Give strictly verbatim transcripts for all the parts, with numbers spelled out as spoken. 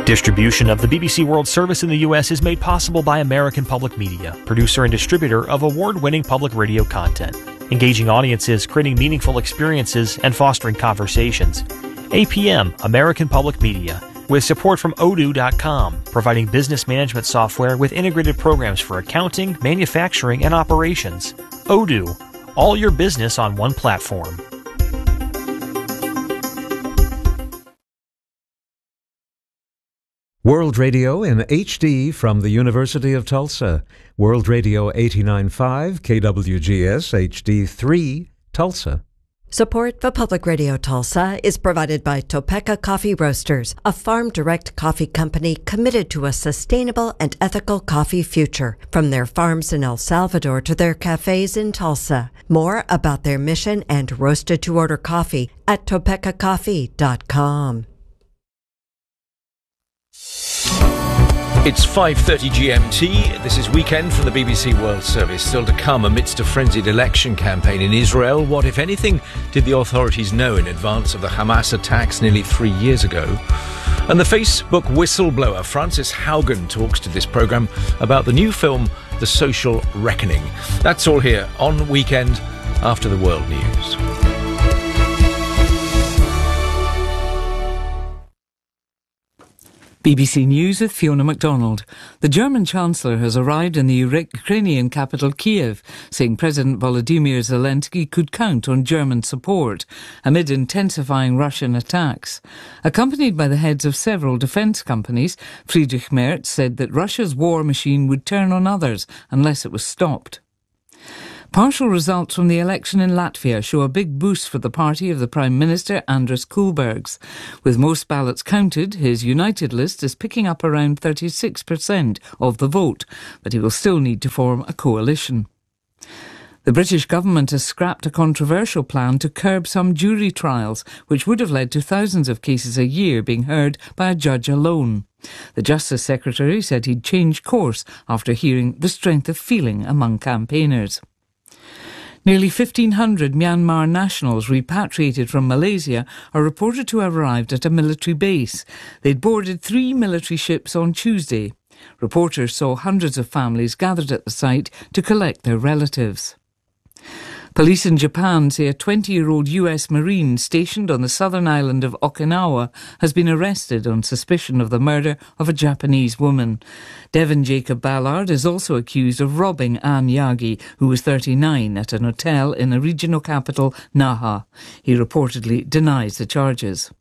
Distribution of the B B C World Service in the U S is made possible by American Public Media, producer and distributor of award-winning public radio content, engaging audiences, creating meaningful experiences, and fostering conversations. A P M, American Public Media, with support from odoo dot com, providing business management software with integrated programs for accounting, manufacturing, and operations. Odoo, all your business on one platform. World Radio in H D from the University of Tulsa. World Radio eighty-nine point five, K W G S H D three, Tulsa. Support for Public Radio Tulsa is provided by Topeka Coffee Roasters, a farm-direct coffee company committed to a sustainable and ethical coffee future, from their farms in El Salvador to their cafes in Tulsa. More about their mission and roasted-to-order coffee at topeka coffee dot com. It's five thirty G M T. This is Weekend from the B B C World Service. Still to come amidst a frenzied election campaign in Israel. What, if anything, did the authorities know in advance of the Hamas attacks nearly three years ago? And the Facebook whistleblower Frances Haugen talks to this programme about the new film, The Social Reckoning. That's all here on Weekend after the World News. B B C News with Fiona MacDonald. The German Chancellor has arrived in the Ukrainian capital Kiev, saying President Volodymyr Zelensky could count on German support amid intensifying Russian attacks. Accompanied by the heads of several defence companies, Friedrich Merz said that Russia's war machine would turn on others unless it was stopped. Partial results from the election in Latvia show a big boost for the party of the Prime Minister Andris Kulbergs. With most ballots counted, his United list is picking up around thirty-six percent of the vote, but he will still need to form a coalition. The British government has scrapped a controversial plan to curb some jury trials, which would have led to thousands of cases a year being heard by a judge alone. The Justice Secretary said he'd changed course after hearing the strength of feeling among campaigners. Nearly fifteen hundred Myanmar nationals repatriated from Malaysia are reported to have arrived at a military base. They'd boarded three military ships on Tuesday. Reporters saw hundreds of families gathered at the site to collect their relatives. Police in Japan say a twenty-year-old U S Marine stationed on the southern island of Okinawa has been arrested on suspicion of the murder of a Japanese woman. Devon Jacob Ballard is also accused of robbing Ann Yagi, who was thirty-nine, at an hotel in the regional capital, Naha. He reportedly denies the charges.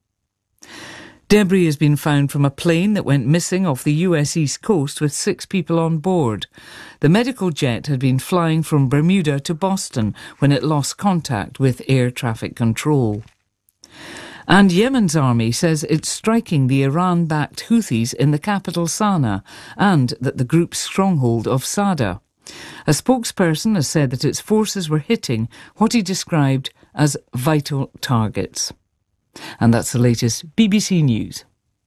Debris has been found from a plane that went missing off the U S East Coast with six people on board. The medical jet had been flying from Bermuda to Boston when it lost contact with air traffic control. And Yemen's army says it's striking the Iran-backed Houthis in the capital Sana'a and that the group's stronghold of Sada. A spokesperson has said that its forces were hitting what he described as vital targets. And that's the latest B B C News.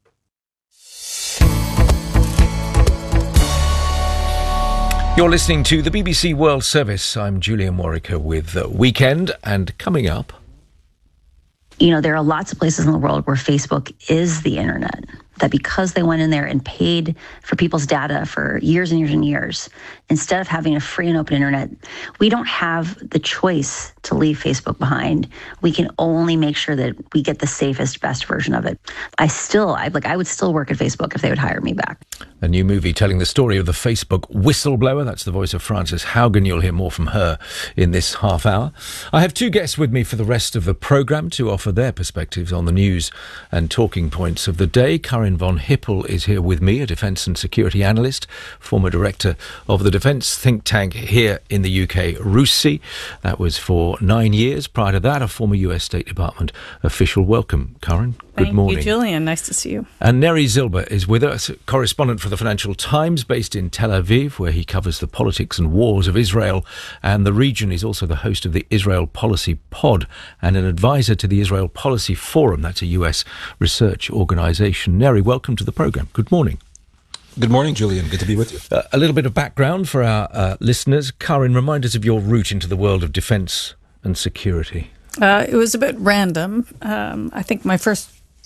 You're listening to the B B C World Service. I'm Julian Warwicker with Weekend, and coming up... You know, there are lots of places in the world where Facebook is the internet, that because they went in there and paid for people's data for years and years and years, instead of having a free and open internet, we don't have the choice to leave Facebook behind. We can only make sure that we get the safest, best version of it. I still, I like, I would still work at Facebook if they would hire me back. A new movie telling the story of the Facebook whistleblower. That's the voice of Frances Haugen. You'll hear more from her in this half hour. I have two guests with me for the rest of the programme to offer their perspectives on the news and talking points of the day. Karin von Hippel is here with me, a defence and security analyst, former director of the defence think tank here in the U K, RUSI. That was for nine years. Prior to that, a former U S State Department official. Welcome, Karin. Good Thank morning. Thank you, Julian. Nice to see you. And Neri Zilber is with us, correspondent for the Financial Times, based in Tel Aviv, where he covers the politics and wars of Israel and the region. He's also the host of the Israel Policy Pod and an advisor to the Israel Policy Forum. That's a U S research organisation. Neri, welcome to the programme. Good morning. Good morning, Julian. Good to be with you. Uh, a little bit of background for our uh, listeners. Karin, remind us of your route into the world of defence and security. Uh, it was a bit random. Um, I think my first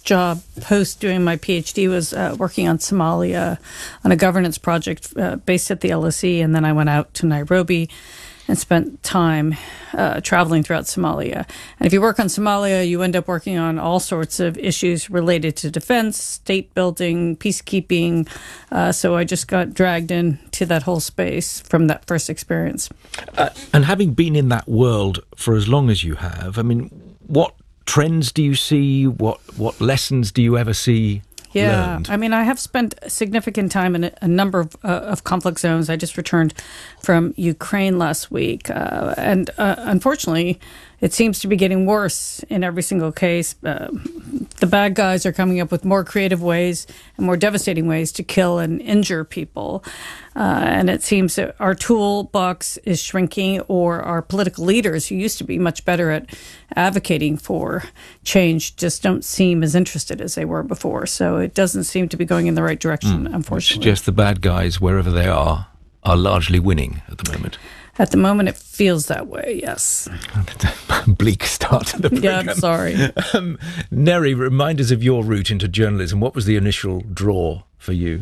job post doing my PhD was uh, working on Somalia on a governance project uh, based at the L S E, and then I went out to Nairobi and spent time uh, traveling throughout Somalia. And if you work on Somalia, you end up working on all sorts of issues related to defense, state building, peacekeeping. Uh, so I just got dragged into that whole space from that first experience. Uh, and having been in that world for as long as you have, I mean, what trends do you see? What what lessons do you ever see? Yeah, learned? I mean, I have spent significant time in a, a number of, uh, of conflict zones. I just returned from Ukraine last week, uh, and uh, unfortunately, it seems to be getting worse in every single case. Uh, the bad guys are coming up with more creative ways and more devastating ways to kill and injure people. Uh, and it seems that our toolbox is shrinking, or our political leaders, who used to be much better at advocating for change, just don't seem as interested as they were before. So it doesn't seem to be going in the right direction, mm, unfortunately. Which suggests the bad guys, wherever they are, are largely winning at the moment. At the moment, it feels that way, yes. Bleak start to the programme. Yeah, I'm sorry. Um, Neri, remind us of your route into journalism. What was the initial draw for you?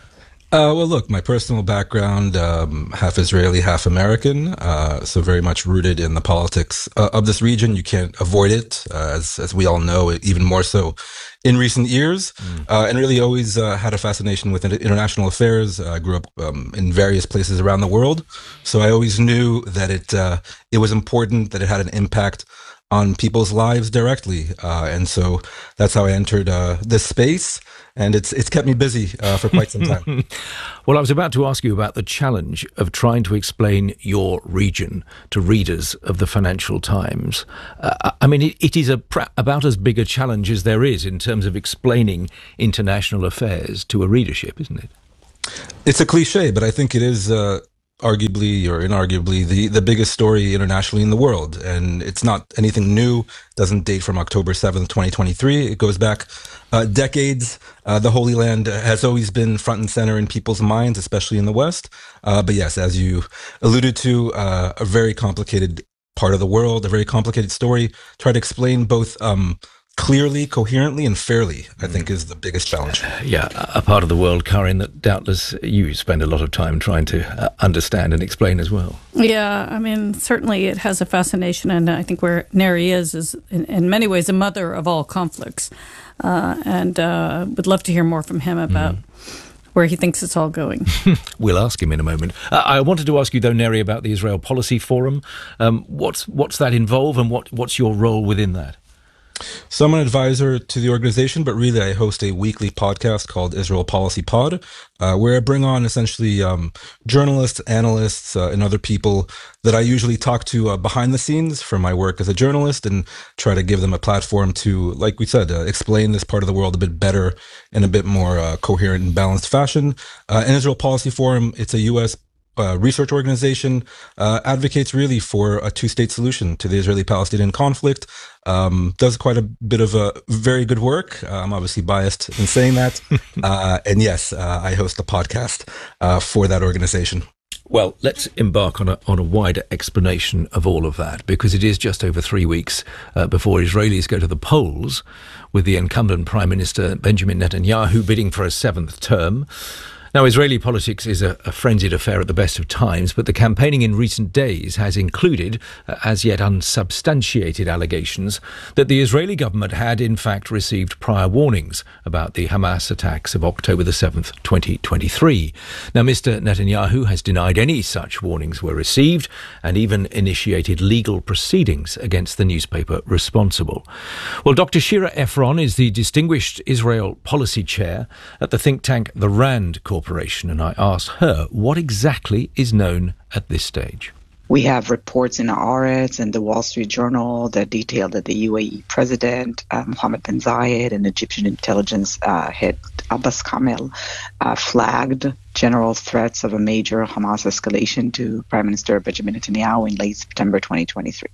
Uh, well, look, my personal background, um, half Israeli, half American, uh, so very much rooted in the politics uh, of this region. You can't avoid it, uh, as as we all know, even more so in recent years, mm. uh, and really always uh, had a fascination with international affairs. I uh, grew up um, in various places around the world, so I always knew that it uh, it was important, that it had an impact on people's lives directly, uh, and so that's how I entered uh, this space. And it's it's kept me busy uh, for quite some time. Well, I was about to ask you about the challenge of trying to explain your region to readers of the Financial Times. Uh, I mean, it, it is a pra- about as big a challenge as there is in terms of explaining international affairs to a readership, isn't it? It's a cliche, but I think it is uh, arguably or inarguably the, the biggest story internationally in the world. And it's not anything new. It doesn't date from October seventh, twenty twenty-three. It goes back uh, decades. Uh, the Holy Land has always been front and center in people's minds, especially in the West. Uh, but yes, as you alluded to, uh, a very complicated part of the world, a very complicated story. Try to explain both um, clearly, coherently, and fairly, I think, is the biggest challenge. Uh, yeah, a part of the world, Karin, that doubtless you spend a lot of time trying to uh, understand and explain as well. Yeah, I mean, certainly it has a fascination, and I think where Neri is, is in, in many ways a mother of all conflicts. Uh, and uh, would love to hear more from him about mm. where he thinks it's all going. We'll ask him in a moment. Uh, I wanted to ask you, though, Neri, about the Israel Policy Forum. Um, what's what's that involve, and what what's your role within that? So I'm an advisor to the organization, but really I host a weekly podcast called Israel Policy Pod, uh, where I bring on essentially um, journalists, analysts, uh, and other people that I usually talk to uh, behind the scenes for my work as a journalist, and try to give them a platform to, like we said, uh, explain this part of the world a bit better in a bit more uh, coherent and balanced fashion. Uh, and Israel Policy Forum, it's a U S Uh, research organization, uh, advocates really for a two-state solution to the Israeli-Palestinian conflict. Um, does quite a bit of a very good work. Uh, I'm obviously biased in saying that. uh, and yes, uh, I host a podcast uh, for that organization. Well, let's embark on a on a wider explanation of all of that, because it is just over three weeks uh, before Israelis go to the polls, with the incumbent Prime Minister Benjamin Netanyahu bidding for a seventh term. Now, Israeli politics is a, a frenzied affair at the best of times, but the campaigning in recent days has included, uh, as yet unsubstantiated allegations that the Israeli government had in fact received prior warnings about the Hamas attacks of October the seventh, twenty twenty-three. Now, Mister Netanyahu has denied any such warnings were received and even initiated legal proceedings against the newspaper responsible. Well, Doctor Shira Efron is the Distinguished Israel Policy Chair at the think tank The Rand Corporation. Corporation, and I asked her what exactly is known at this stage. We have reports in Haaretz and the Wall Street Journal that detail that the U A E president, uh, Mohammed bin Zayed, and Egyptian intelligence uh, head Abbas Kamel uh, flagged general threats of a major Hamas escalation to Prime Minister Benjamin Netanyahu in late September twenty twenty-three.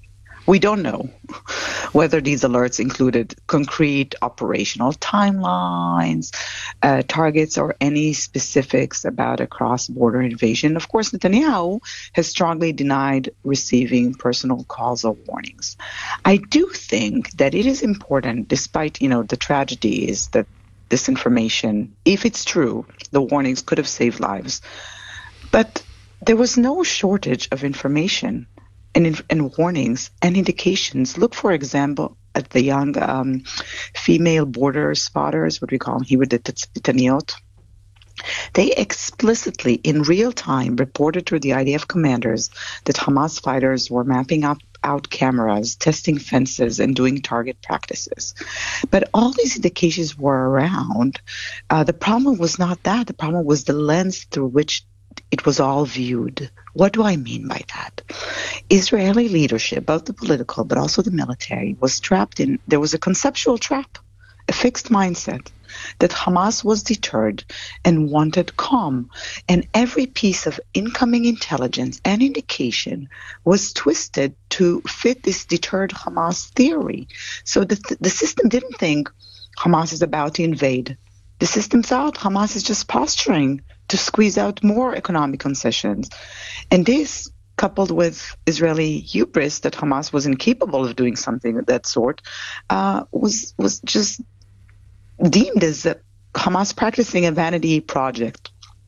We don't know whether these alerts included concrete operational timelines, uh, targets, or any specifics about a cross-border invasion. Of course, Netanyahu has strongly denied receiving personal calls or warnings. I do think that it is important, despite, you know, the tragedy is that this information, if it's true, the warnings could have saved lives. But there was no shortage of information and, and warnings and indications. Look, for example, at the young um, female border spotters, what we call them, Hiwet. They explicitly, in real time, reported to the I D F commanders that Hamas fighters were mapping up out cameras, testing fences, and doing target practices. But all these indications were around. Uh, the problem was not that. The problem was the lens through which it was all viewed. What do I mean by that? Israeli leadership, both the political but also the military, was trapped in, there was a conceptual trap, a fixed mindset that Hamas was deterred and wanted calm. And every piece of incoming intelligence and indication was twisted to fit this deterred Hamas theory. So the, the system didn't think Hamas is about to invade. The system thought Hamas is just posturing to squeeze out more economic concessions. And this, coupled with Israeli hubris that Hamas was incapable of doing something of that sort, uh, was was just deemed as a Hamas practicing a vanity project.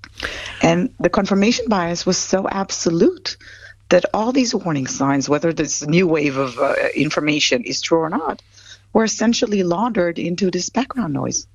And the confirmation bias was so absolute that all these warning signs, whether this new wave of uh, information is true or not, were essentially laundered into this background noise.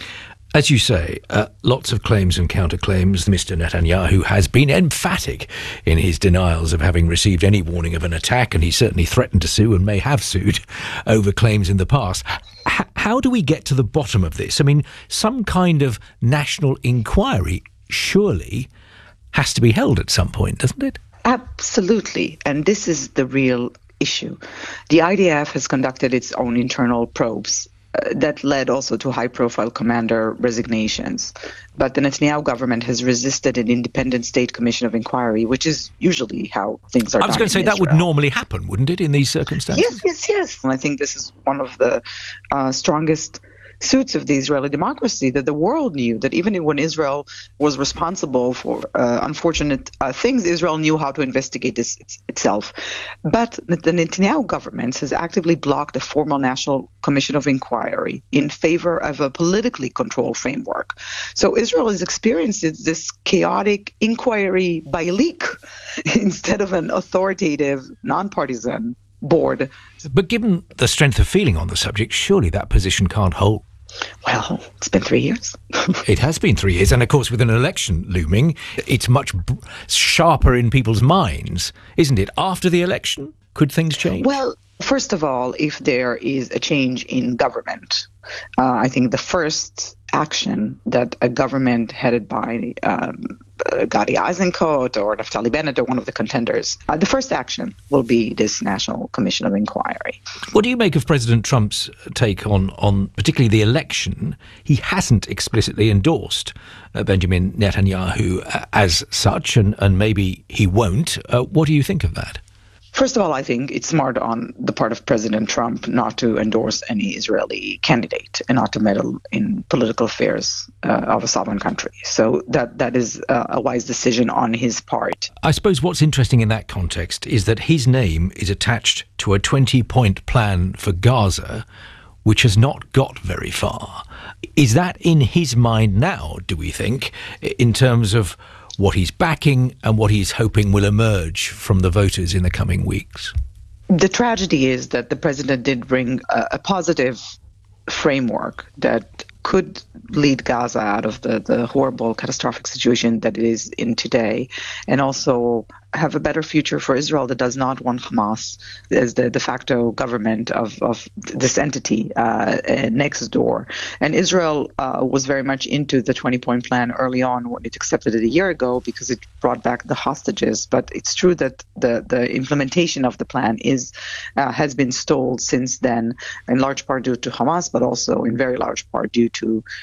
As you say, uh, lots of claims and counterclaims. Mister Netanyahu has been emphatic in his denials of having received any warning of an attack, and he certainly threatened to sue and may have sued over claims in the past. H- how do we get to the bottom of this? I mean, some kind of national inquiry surely has to be held at some point, doesn't it? Absolutely. And this is the real issue. The I D F has conducted its own internal probes that led also to high-profile commander resignations. But the Netanyahu government has resisted an independent state commission of inquiry, which is usually how things are done. I was going to say that would normally happen, wouldn't it, in these circumstances? Yes, yes, yes. And I think this is one of the uh, strongest suits of the Israeli democracy, that the world knew that even when Israel was responsible for uh, unfortunate uh, things, Israel knew how to investigate this it's, itself. But the Netanyahu government has actively blocked a formal national commission of inquiry in favor of a politically controlled framework. So Israel has experienced this chaotic inquiry by leak instead of an authoritative, non-partisan board. But given the strength of feeling on the subject, surely that position can't hold. Well, it's been three years. It has been three years. And of course, with an election looming, it's much b- sharper in people's minds, isn't it? After the election, could things change? Well, first of all, if there is a change in government, uh, I think the first action that a government headed by um, Gadi Eisenkot or Naftali Bennett or one of the contenders, uh, the first action will be this National Commission of Inquiry. What do you make of President Trump's take on, on particularly the election? He hasn't explicitly endorsed uh, Benjamin Netanyahu uh, as such, and, and maybe he won't. Uh, what do you think of that? First of all, I think it's smart on the part of President Trump not to endorse any Israeli candidate and not to meddle in political affairs uh, of a sovereign country. So that that is uh, a wise decision on his part. I suppose what's interesting in that context is that his name is attached to a twenty-point plan for Gaza, which has not got very far. Is that in his mind now, do we think, in terms of what he's backing and what he's hoping will emerge from the voters in the coming weeks? The tragedy is that the president did bring a, a positive framework that could lead Gaza out of the, the horrible, catastrophic situation that it is in today, and also have a better future for Israel that does not want Hamas as the de facto government of, of this entity uh, next door. And Israel uh, was very much into the twenty-point plan early on when it accepted it a year ago because it brought back the hostages. But it's true that the, the implementation of the plan is uh, has been stalled since then, in large part due to Hamas, but also in very large part due to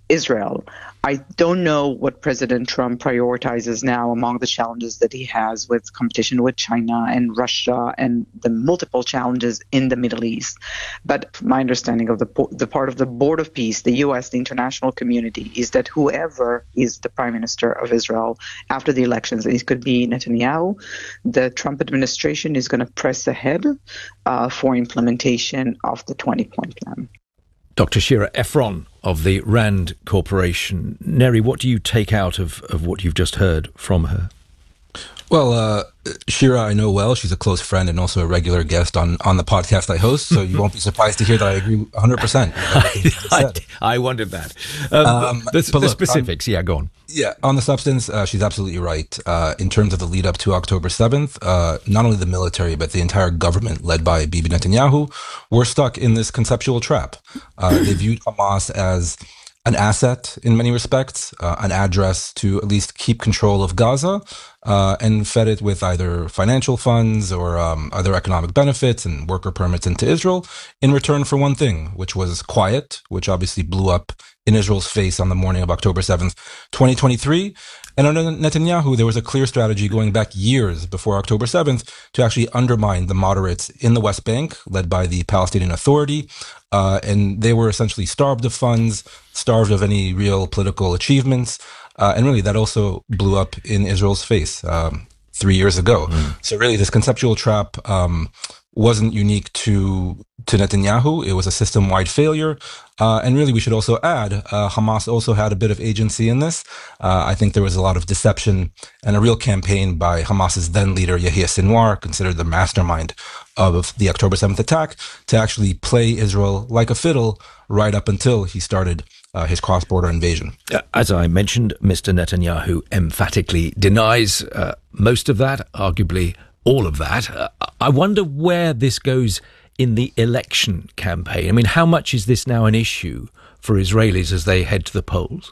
Israel. I don't know what President Trump prioritizes now among the challenges that he has with competition with China and Russia and the multiple challenges in the Middle East. But my understanding of the, the part of the Board of Peace, the U S, the international community, is that whoever is the prime minister of Israel after the elections, it could be Netanyahu, the Trump administration is going to press ahead uh, for implementation of the twenty-point plan. Doctor Shira Efron of the RAND Corporation. Neri, what do you take out of, of what you've just heard from her? Well, uh, Shira, I know well. She's a close friend and also a regular guest on, on the podcast I host, so you won't be surprised to hear that I agree one hundred percent. I, I, I wondered that. Um, um, the the look, specifics, on, yeah, go on. Yeah, on the substance, uh, she's absolutely right. Uh, in terms of the lead up to October seventh, uh, not only the military, but the entire government led by Bibi Netanyahu were stuck in this conceptual trap. Uh, they viewed Hamas as an asset in many respects, uh, an address to at least keep control of Gaza, uh, and fed it with either financial funds or um, other economic benefits and worker permits into Israel in return for one thing, which was quiet, which obviously blew up in Israel's face on the morning of October seventh, twenty twenty-three. And under Netanyahu, there was a clear strategy going back years before October seventh to actually undermine the moderates in the West Bank, led by the Palestinian Authority. Uh, and they were essentially starved of funds, starved of any real political achievements. Uh, and really, that also blew up in Israel's face um, three years ago. Mm. So really, this conceptual trap um, wasn't unique to to Netanyahu. It was a system-wide failure. Uh, and really, we should also add, uh, Hamas also had a bit of agency in this. Uh, I think there was a lot of deception and a real campaign by Hamas's then leader, Yahya Sinwar, considered the mastermind of the October seventh attack, to actually play Israel like a fiddle right up until he started uh, his cross-border invasion. As I mentioned, Mister Netanyahu emphatically denies uh, most of that, arguably all of that. Uh, I wonder where this goes in the election campaign. I mean, how much is this now an issue for Israelis as they head to the polls?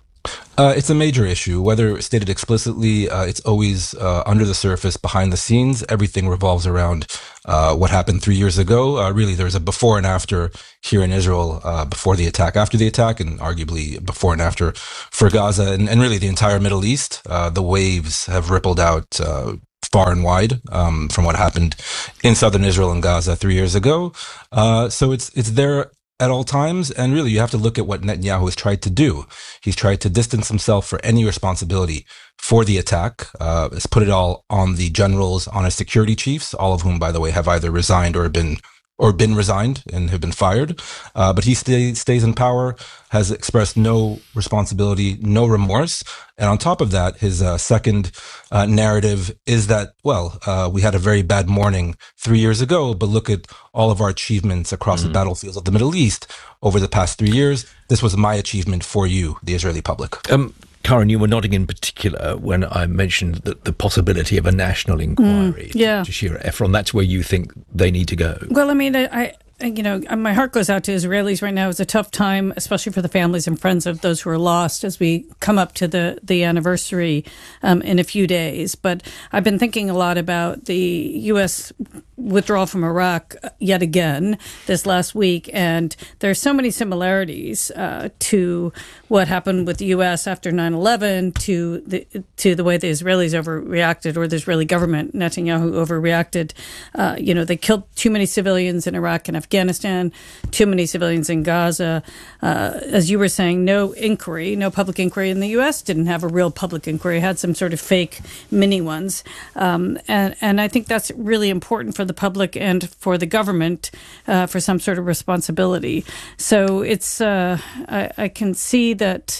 Uh, it's a major issue. Whether stated explicitly, uh, it's always uh, under the surface, behind the scenes. Everything revolves around uh, what happened three years ago. Uh, really, there's a before and after here in Israel, uh, before the attack, after the attack, and arguably before and after for Gaza and, and really the entire Middle East. Uh, the waves have rippled out uh, far and wide um, from what happened in southern Israel and Gaza three years ago. Uh, so it's it's there at all times. And really, you have to look at what Netanyahu has tried to do. He's tried to distance himself for any responsibility for the attack. Uh, has put it all on the generals, on his security chiefs, all of whom, by the way, have either resigned or been or been resigned and have been fired. Uh, but he stay, stays in power, has expressed no responsibility, no remorse. And on top of that, his uh, second uh, narrative is that, well, uh, we had a very bad morning three years ago, but look at all of our achievements across mm-hmm. the battlefields of the Middle East over the past three years. This was my achievement for you, the Israeli public. Um, Karen, you were nodding in particular when I mentioned the, the possibility of a national inquiry mm, yeah. to, to Shira Efron. That's where you think they need to go. Well, I mean, I, I, you know, my heart goes out to Israelis right now. It's a tough time, especially for the families and friends of those who are lost as we come up to the, the anniversary um, in a few days. But I've been thinking a lot about the U S withdrawal from Iraq yet again this last week, and there's so many similarities uh, to what happened with the U S after nine eleven, to the to the way the Israelis overreacted, or the Israeli government, Netanyahu overreacted. Uh, you know, they killed too many civilians in Iraq and Afghanistan, too many civilians in Gaza. Uh, as you were saying, no inquiry, no public inquiry in the U S, didn't have a real public inquiry, had some sort of fake mini ones. Um, and, and I think that's really important for the public and for the government, uh, for some sort of responsibility. So it's, uh, I, I can see that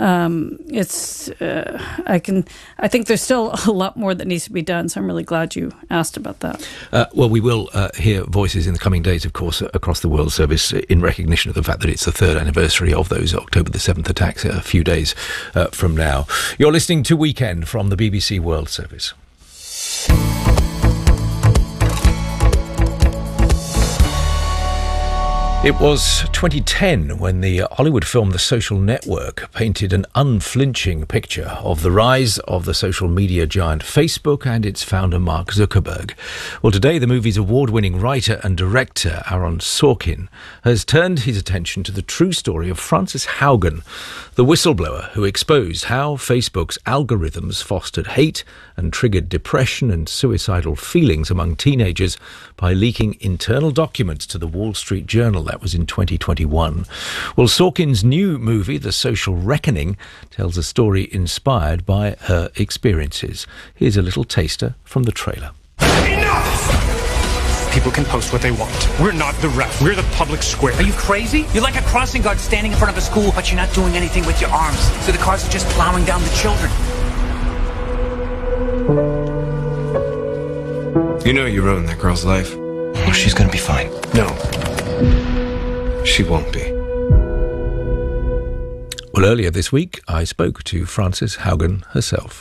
um, it's, uh, I can, I think there's still a lot more that needs to be done. So I'm really glad you asked about that. Uh, well, we will uh, hear voices in the coming days, of course, across the World Service in recognition of the fact that it's the third anniversary of those October the seventh attacks a few days uh, from now. You're listening to Weekend from the B B C World Service. It was twenty ten when the Hollywood film The Social Network painted an unflinching picture of the rise of the social media giant Facebook and its founder Mark Zuckerberg. Well, today the movie's award-winning writer and director Aaron Sorkin has turned his attention to the true story of Frances Haugen, the whistleblower who exposed how Facebook's algorithms fostered hate and triggered depression and suicidal feelings among teenagers by leaking internal documents to the Wall Street Journal. That was in twenty twenty-one. Well, Sorkin's new movie, The Social Reckoning, tells a story inspired by her experiences. Here's a little taster from the trailer. Enough! People can post what they want. We're not the ref. We're the public square. Are you crazy? You're like a crossing guard standing in front of a school, but you're not doing anything with your arms. So the cars are just plowing down the children. You know you ruined that girl's life. Oh, she's gonna be fine. No. She won't be. Well, earlier this week, I spoke to Frances Haugen herself.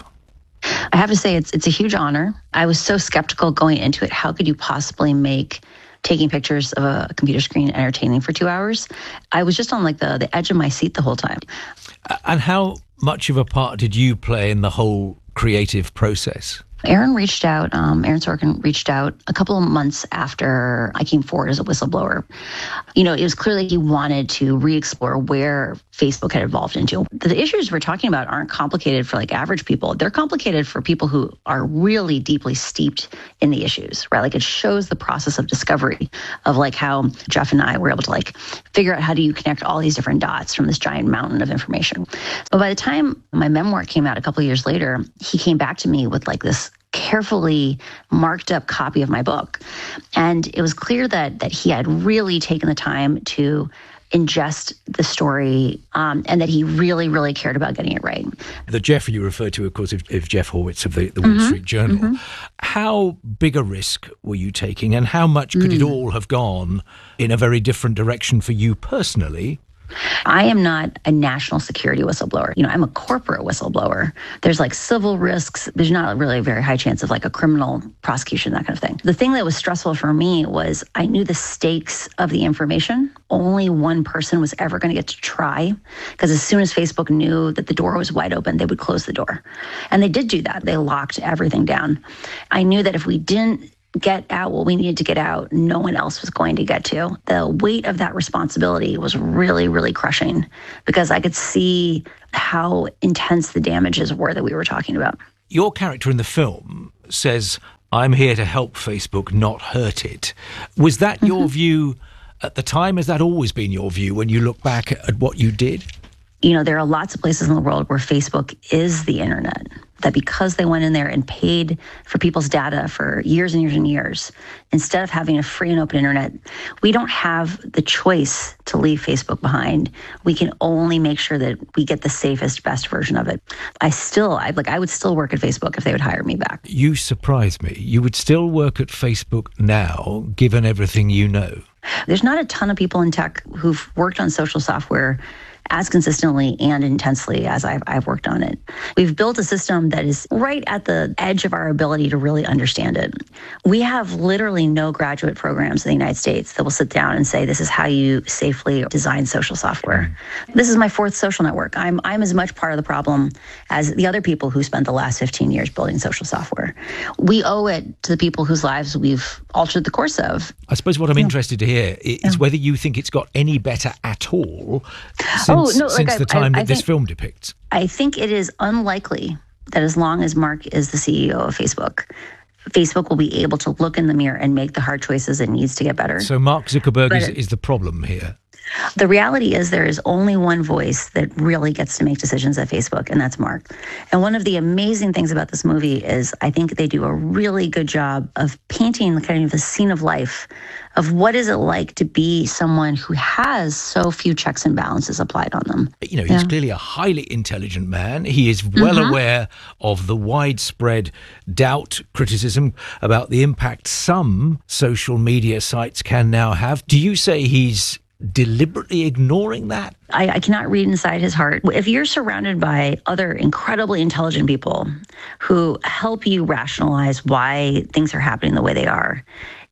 I have to say, it's it's a huge honor. I was so skeptical going into it. How could you possibly make taking pictures of a computer screen entertaining for two hours? I was just on like the, the edge of my seat the whole time. And how much of a part did you play in the whole creative process? Aaron reached out, um, Aaron Sorkin reached out a couple of months after I came forward as a whistleblower. You know, it was clear that he wanted to re-explore where Facebook had evolved into. The issues we're talking about aren't complicated for like average people. They're complicated for people who are really deeply steeped in the issues, right? Like it shows the process of discovery of like how Jeff and I were able to like figure out how do you connect all these different dots from this giant mountain of information. But by the time my memoir came out a couple of years later, he came back to me with like this carefully marked up copy of my book. And it was clear that that he had really taken the time to ingest the story um, and that he really, really cared about getting it right. The Jeff you referred to, of course, is, is Jeff Horwitz of the, the Wall Mm-hmm. Street Journal. Mm-hmm. How big a risk were you taking and how much could Mm. it all have gone in a very different direction for you personally? I am not a national security whistleblower. You know, I'm a corporate whistleblower. There's like civil risks. There's not really a very high chance of like a criminal prosecution, that kind of thing. The thing that was stressful for me was I knew the stakes of the information. Only one person was ever going to get to try, because as soon as Facebook knew that the door was wide open, they would close the door. And they did do that. They locked everything down. I knew that if we didn't get out what we needed to get out, no one else was going to get to. The weight of that responsibility was really, really crushing because I could see how intense the damages were that we were talking about. Your character in the film says, I'm here to help Facebook, not hurt it. Was that your mm-hmm. view at the time? Has that always been your view when you look back at what you did? You know, there are lots of places in the world where Facebook is the internet, that because they went in there and paid for people's data for years and years and years, instead of having a free and open internet, we don't have the choice to leave Facebook behind. We can only make sure that we get the safest, best version of it. I still, I like, I would still work at Facebook if they would hire me back. You surprise me. You would still work at Facebook now, given everything you know. There's not a ton of people in tech who've worked on social software as consistently and intensely as I've, I've worked on it. We've built a system that is right at the edge of our ability to really understand it. We have literally no graduate programs in the United States that will sit down and say, this is how you safely design social software. This is my fourth social network. I'm, I'm as much part of the problem as the other people who spent the last fifteen years building social software. We owe it to the people whose lives we've altered the course of. I suppose what I'm yeah. interested to hear is yeah. whether you think it's got any better at all since, oh, no, since like the I, time I, I that think, this film depicts. I think it is unlikely that as long as Mark is the C E O of Facebook, Facebook will be able to look in the mirror and make the hard choices it needs to get better. So Mark Zuckerberg is, is the problem here. The reality is there is only one voice that really gets to make decisions at Facebook, and that's Mark. And one of the amazing things about this movie is I think they do a really good job of painting kind of a scene of life of what is it like to be someone who has so few checks and balances applied on them. You know, he's yeah. clearly a highly intelligent man. He is well mm-hmm. aware of the widespread doubt, criticism about the impact some social media sites can now have. Do you say he's deliberately ignoring that? I, I cannot read inside his heart. If you're surrounded by other incredibly intelligent people who help you rationalize why things are happening the way they are,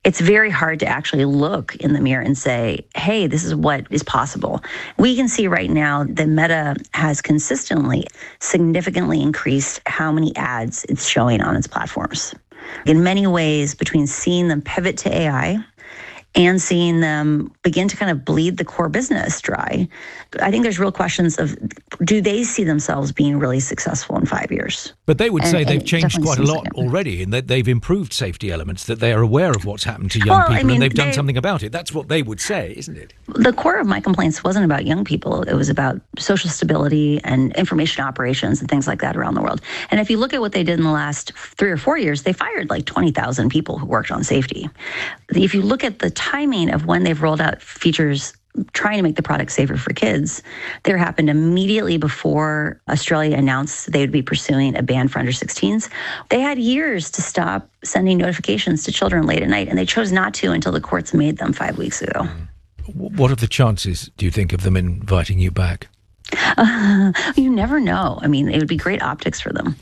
it's very hard to actually look in the mirror and say, hey, this is what is possible. We can see right now that Meta has consistently significantly increased how many ads it's showing on its platforms. In many ways, between seeing them pivot to A I and seeing them begin to kind of bleed the core business dry, I think there's real questions of, do they see themselves being really successful in five years? But they would and, say they've changed quite a lot like already, and that they've improved safety elements, that they are aware of what's happened to young well, people, I mean, and they've done they, something about it. That's what they would say, isn't it? The core of my complaints wasn't about young people. It was about social stability and information operations and things like that around the world. And if you look at what they did in the last three or four years, they fired like twenty thousand people who worked on safety. If you look at the timing of when they've rolled out features trying to make the product safer for kids, there happened immediately before Australia announced they would be pursuing a ban for under sixteens. They had years to stop sending notifications to children late at night, and they chose not to until the courts made them five weeks ago. What are the chances, do you think, of them inviting you back? Uh, you never know. I mean, it would be great optics for them.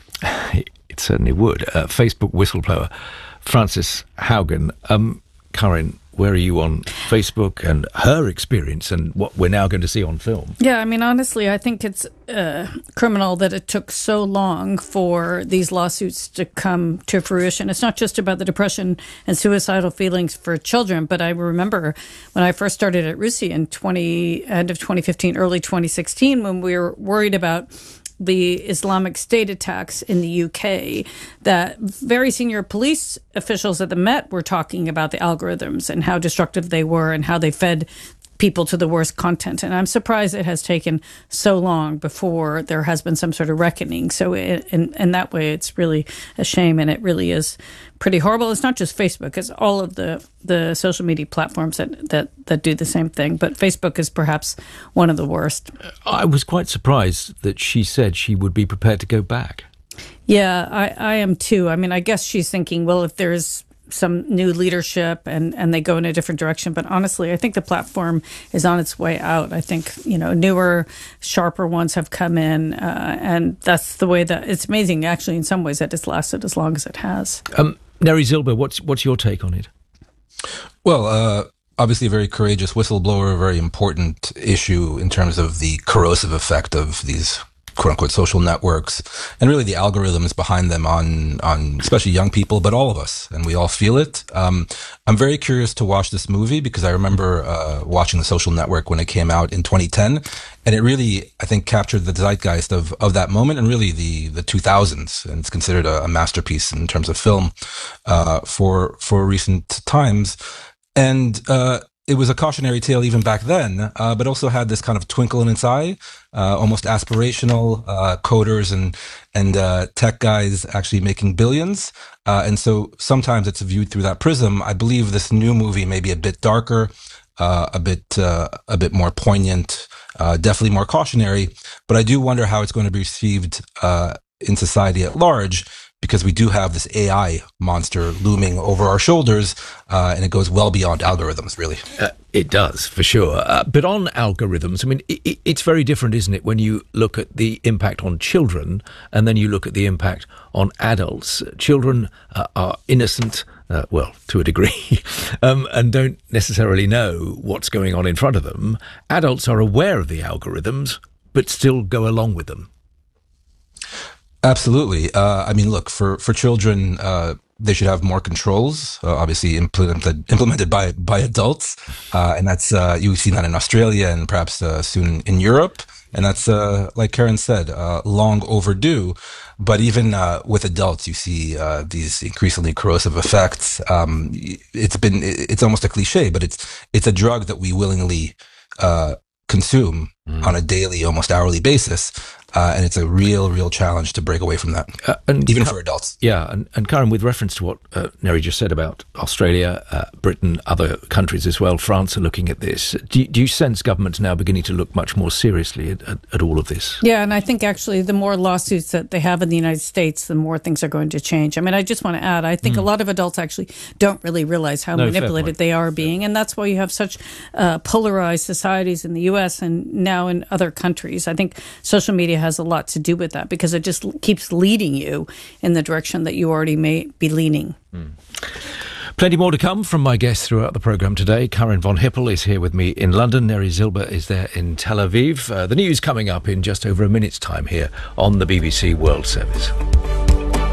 It certainly would. Uh, Facebook whistleblower Frances Haugen. Um, Karin, where are you on Facebook and her experience and what we're now going to see on film? Yeah, I mean, honestly, I think it's uh, criminal that it took so long for these lawsuits to come to fruition. It's not just about the depression and suicidal feelings for children, but I remember when I first started at RUSI in twenty end of twenty fifteen, early twenty sixteen, when we were worried about the Islamic State attacks in the U K, that very senior police officials at the Met were talking about the algorithms and how destructive they were and how they fed people to the worst content. And I'm surprised it has taken so long before there has been some sort of reckoning. So it, in, in that way, it's really a shame, and it really is pretty horrible. It's not just Facebook. It's all of the, the social media platforms that, that, that do the same thing. But Facebook is perhaps one of the worst. I was quite surprised that she said she would be prepared to go back. Yeah, I, I am too. I mean, I guess she's thinking, well, if there's some new leadership and, and they go in a different direction. But honestly, I think the platform is on its way out. I think, you know, newer, sharper ones have come in. Uh, and that's the way that it's amazing, actually, in some ways, that it's lasted as long as it has. Um, Neri Zilber, what's, what's your take on it? Well, uh, obviously a very courageous whistleblower, a very important issue in terms of the corrosive effect of these quote-unquote social networks and really the algorithms behind them on on especially young people, but all of us, and we all feel it. Um, I'm very curious to watch this movie because I remember uh, watching The Social Network when it came out in twenty ten, and it really, I think, captured the zeitgeist of of that moment and really the the two thousands, and it's considered a, a masterpiece in terms of film uh, for for recent times. And uh, it was a cautionary tale even back then, uh, but also had this kind of twinkle in its eye, uh, almost aspirational, uh, coders and and uh, tech guys actually making billions. Uh, and so sometimes it's viewed through that prism. I believe this new movie may be a bit darker, uh, a bit uh, a bit more poignant, uh, definitely more cautionary. But I do wonder how it's going to be received uh, in society at large, because we do have this A I monster looming over our shoulders, uh, and it goes well beyond algorithms, really. Uh, it does, for sure. Uh, but on algorithms, I mean, it, it's very different, isn't it, when you look at the impact on children and then you look at the impact on adults. Children uh, are innocent, uh, well, to a degree, um, and don't necessarily know what's going on in front of them. Adults are aware of the algorithms, but still go along with them. Absolutely. Uh, I mean, look, for, for children, uh, they should have more controls, uh, obviously implemented, implemented by, by adults. Uh, and that's, uh, you've seen that in Australia and perhaps, uh, soon in Europe. And that's, uh, like Karin said, uh, long overdue. But even, uh, with adults, you see, uh, these increasingly corrosive effects. Um, it's been, it's almost a cliche, but it's, it's a drug that we willingly, uh, consume mm. on a daily, almost hourly basis. Uh, and it's a real, real challenge to break away from that, uh, and even Ka- for adults. Yeah, and, and Karin, with reference to what uh, Neri just said about Australia, uh, Britain, other countries as well, France are looking at this. Do you, do you sense governments now beginning to look much more seriously at, at, at all of this? Yeah, and I think actually the more lawsuits that they have in the United States, the more things are going to change. I mean, I just want to add, I think mm. a lot of adults actually don't really realize how no, manipulated they are being, and that's why you have such uh, polarized societies in the U S and now in other countries. I think social media has a lot to do with that because it just keeps leading you in the direction that you already may be leaning. Mm. Plenty more to come from my guests throughout the programme today. Karin von Hippel is here with me in London. Neri Zilber is there in Tel Aviv. Uh, the news coming up in just over a minute's time here on the B B C World Service.